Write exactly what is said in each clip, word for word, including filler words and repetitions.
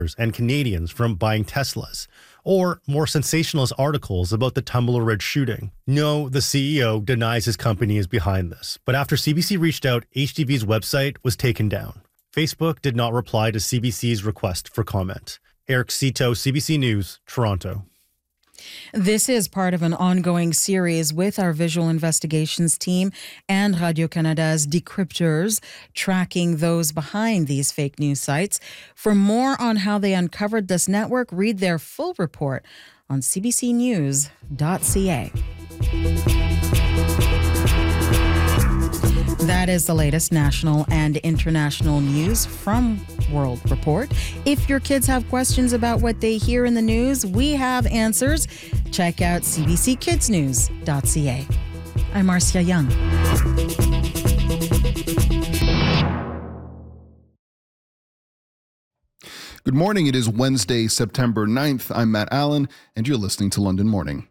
and Canadians from buying Teslas, or more sensationalist articles about the Tumbler Ridge shooting. No, the C E O denies his company is behind this, but after C B C reached out, H T V's website was taken down. Facebook did not reply to C B C's request for comment. Eric Cito, C B C News, Toronto. This is part of an ongoing series with our visual investigations team and Radio-Canada's decryptors, tracking those behind these fake news sites. For more on how they uncovered this network, read their full report on c b c news dot c a. That is the latest national and international news from World Report. If your kids have questions about what they hear in the news, we have answers. Check out c b c kids news dot c a. I'm Marcia Young. Good morning. It is Wednesday, September ninth. I'm Matt Allen, and you're listening to London Morning.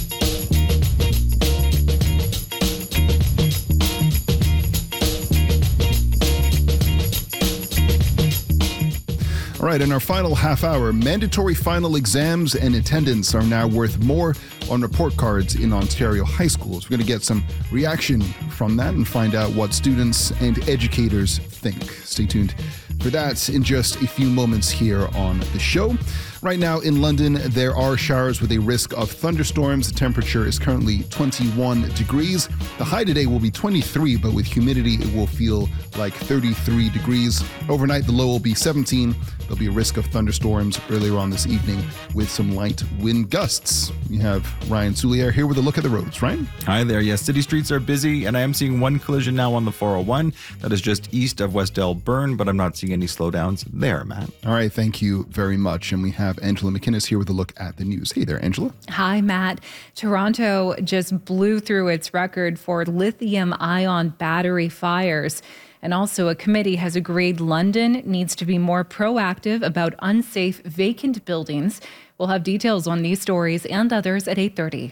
All right, in our final half hour, mandatory final exams and attendance are now worth more on report cards in Ontario high schools. We're going to get some reaction from that and find out what students and educators think. Stay tuned for that in just a few moments here on the show. Right now in London, there are showers with a risk of thunderstorms. The temperature is currently twenty-one degrees. The high today will be twenty-three, but with humidity, it will feel like thirty-three degrees. Overnight, the low will be seventeen. There'll be a risk of thunderstorms earlier on this evening with some light wind gusts. We have Ryan Soulier here with a look at the roads. Ryan? Hi there. Yes, city streets are busy, and I am seeing one collision now on the four oh one. That is just east of Westdale Burn, but I'm not seeing any slowdowns there, Matt. All right, thank you very much. And we have Angela McInnes here with a look at the news. Hey there, Angela. Hi, Matt. Toronto just blew through its record for lithium-ion battery fires. And also, a committee has agreed London needs to be more proactive about unsafe vacant buildings. We'll have details on these stories and others at eight thirty.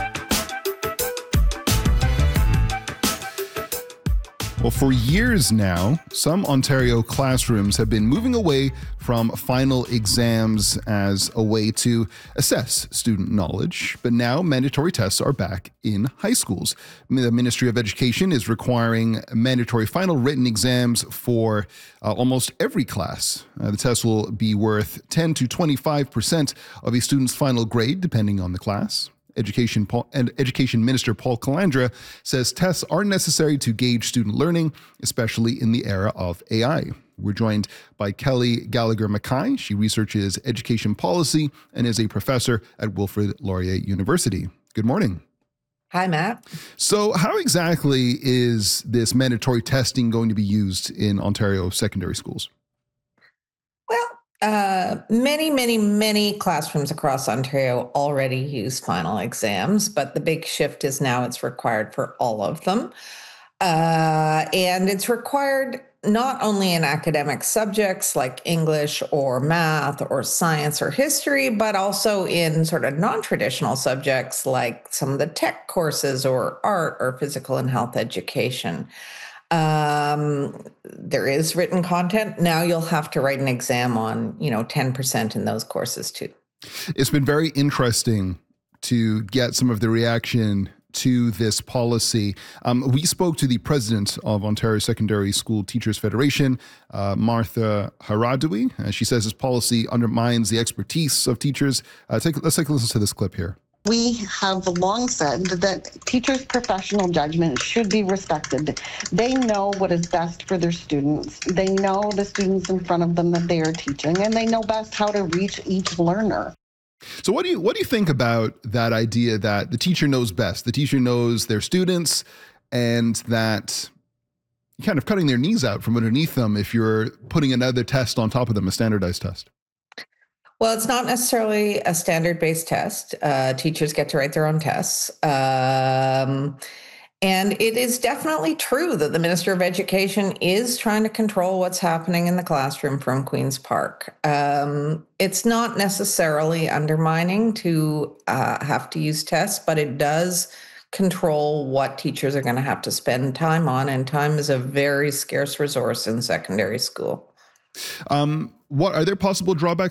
Well, for years now, some Ontario classrooms have been moving away from final exams as a way to assess student knowledge, but now mandatory tests are back in high schools. The Ministry of Education is requiring mandatory final written exams for uh, almost every class. Uh, the test will be worth ten to twenty-five percent of a student's final grade, depending on the class. Education Paul, and Education Minister Paul Calandra says tests are necessary to gauge student learning, especially in the era of A I. We're joined by Kelly Gallagher Mackay. She researches education policy and is a professor at Wilfrid Laurier University. Good morning. Hi, Matt. So how exactly is this mandatory testing going to be used in Ontario secondary schools? Well, Uh, many, many, many classrooms across Ontario already use final exams, but the big shift is now it's required for all of them. Uh, and it's required not only in academic subjects like English or math or science or history, but also in sort of non-traditional subjects like some of the tech courses or art or physical and health education. Um, there is written content. Now you'll have to write an exam on, you know, ten percent in those courses too. It's been very interesting to get some of the reaction to this policy. Um, we spoke to the president of Ontario Secondary School Teachers Federation, uh, Martha Haradoui. Uh, she says this policy undermines the expertise of teachers. Uh, take, let's take a listen to this clip here. We have long said that teachers' professional judgment should be respected. They know what is best for their students. They know the students in front of them that they are teaching, and they know best how to reach each learner. So what do you what do you think about that idea that the teacher knows best? The teacher knows their students, and that you're kind of cutting their knees out from underneath them if you're putting another test on top of them, a standardized test. Well, it's not necessarily a standard-based test. Uh, teachers get to write their own tests. Um, and it is definitely true that the Minister of Education is trying to control what's happening in the classroom from Queen's Park. Um, it's not necessarily undermining to uh, have to use tests, but it does control what teachers are going to have to spend time on, and time is a very scarce resource in secondary school. Um, what are there possible drawbacks